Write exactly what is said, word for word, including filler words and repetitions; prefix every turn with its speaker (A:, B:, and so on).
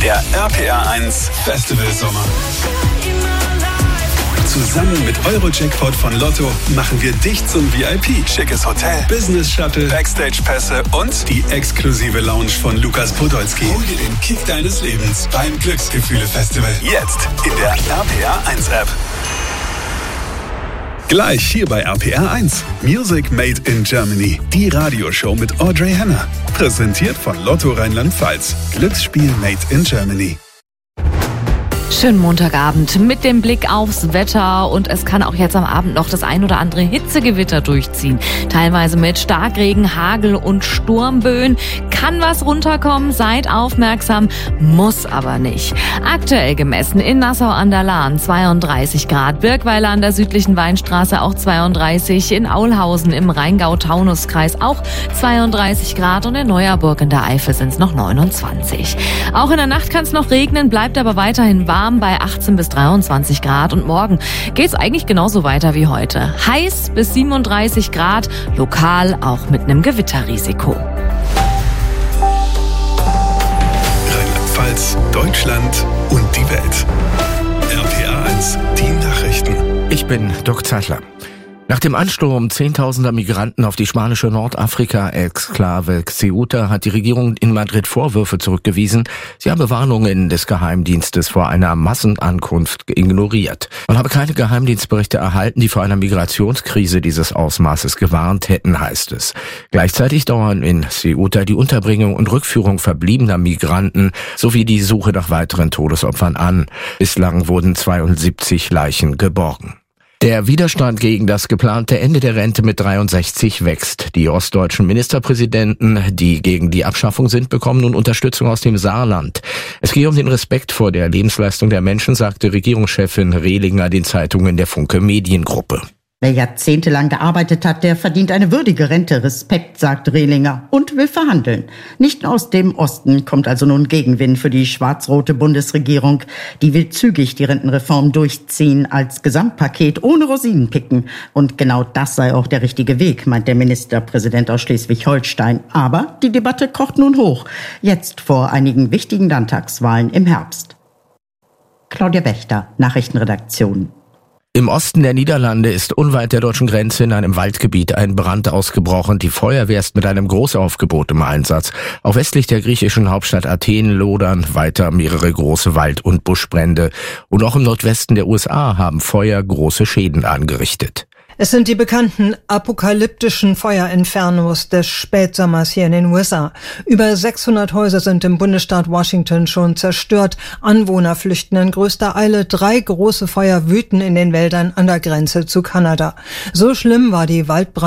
A: Der R P R eins Festival Sommer. Zusammen mit Euro-Jackpot von Lotto machen wir dich zum V I P. Schickes Hotel, Business-Shuttle, Backstage-Pässe und die exklusive Lounge von Lukas Podolski. Hol dir den Kick deines Lebens beim Glücksgefühle-Festival. Jetzt in der R P R eins App. Gleich hier bei R P R eins. Music Made in Germany. Die Radioshow mit Audrey Henner. Präsentiert von Lotto Rheinland-Pfalz. Glücksspiel Made in Germany.
B: Schönen Montagabend mit dem Blick aufs Wetter und es kann auch jetzt am Abend noch das ein oder andere Hitzegewitter durchziehen. Teilweise mit Starkregen, Hagel und Sturmböen. Kann was runterkommen, seid aufmerksam, muss aber nicht. Aktuell gemessen in Nassau an der Lahn zweiunddreißig Grad, Birkweiler an der südlichen Weinstraße auch zweiunddreißig, in Aulhausen im Rheingau-Taunus-Kreis auch zweiunddreißig Grad und in Neuerburg in der Eifel sind es noch neunundzwanzig. Auch in der Nacht kann es noch regnen, bleibt aber weiterhin warm bei achtzehn bis dreiundzwanzig Grad und morgen geht's eigentlich genauso weiter wie heute. Heiß bis siebenunddreißig Grad, lokal auch mit einem Gewitterrisiko.
A: Rheinland-Pfalz, Deutschland und die Welt. R P R eins, die Nachrichten.
C: Ich bin Dirk Zeitler. Nach dem Ansturm zehntausender Migranten auf die spanische Nordafrika-Exklave Ceuta hat die Regierung in Madrid Vorwürfe zurückgewiesen. Sie habe Warnungen des Geheimdienstes vor einer Massenankunft ignoriert. Man habe keine Geheimdienstberichte erhalten, die vor einer Migrationskrise dieses Ausmaßes gewarnt hätten, heißt es. Gleichzeitig dauern in Ceuta die Unterbringung und Rückführung verbliebener Migranten sowie die Suche nach weiteren Todesopfern an. Bislang wurden zweiundsiebzig Leichen geborgen. Der Widerstand gegen das geplante Ende der Rente mit dreiundsechzig wächst. Die ostdeutschen Ministerpräsidenten, die gegen die Abschaffung sind, bekommen nun Unterstützung aus dem Saarland. Es gehe um den Respekt vor der Lebensleistung der Menschen, sagte Regierungschefin Rehlinger den Zeitungen der Funke Mediengruppe.
D: Wer jahrzehntelang gearbeitet hat, der verdient eine würdige Rente. Respekt, sagt Rehlinger und will verhandeln. Nicht aus dem Osten kommt also nun Gegenwind für die schwarz-rote Bundesregierung. Die will zügig die Rentenreform durchziehen als Gesamtpaket ohne Rosinenpicken. Und genau das sei auch der richtige Weg, meint der Ministerpräsident aus Schleswig-Holstein. Aber die Debatte kocht nun hoch. Jetzt vor einigen wichtigen Landtagswahlen im Herbst. Claudia Wächter, Nachrichtenredaktion.
C: Im Osten der Niederlande ist unweit der deutschen Grenze in einem Waldgebiet ein Brand ausgebrochen. Die Feuerwehr ist mit einem Großaufgebot im Einsatz. Auch westlich der griechischen Hauptstadt Athen lodern weiter mehrere große Wald- und Buschbrände. Und auch im Nordwesten der U S A haben Feuer große Schäden angerichtet.
E: Es sind die bekannten apokalyptischen Feuerinfernos des Spätsommers hier in den U S A. Über sechshundert Häuser sind im Bundesstaat Washington schon zerstört. Anwohner flüchten in größter Eile. Drei große Feuer wüten in den Wäldern an der Grenze zu Kanada. So schlimm war die Waldbrand